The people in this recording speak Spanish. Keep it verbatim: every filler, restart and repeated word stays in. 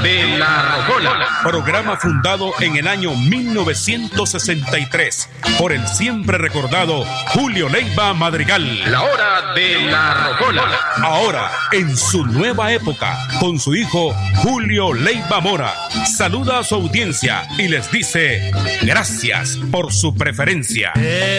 de la Rocola. Programa fundado en el año mil novecientos sesenta y tres por el siempre recordado Julio Leiva Madrigal. La hora de la Rocola. Ahora, en su nueva época, con su hijo Julio Leiva Mora, saluda a su audiencia y les dice gracias por su preferencia.